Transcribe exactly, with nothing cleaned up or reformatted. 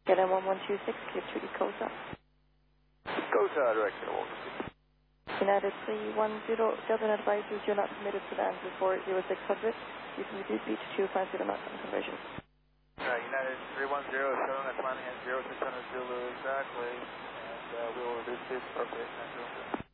K L M one one two six, clear to Dakota. Dakota, direction one one two six. United three one zero, Delta advises you're not permitted to land before zero six hundred. You can repeat beach two five zero knots on conversion. Uh, United three one zero, showing us landing at zero six hundred Zulu exactly, and uh, we will reduce this appropriate.